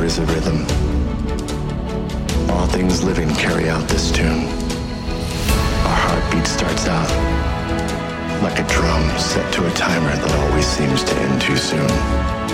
is a rhythm. All things living carry out this tune. Our heartbeat starts out like a drum set to a timer that always seems to end too soon.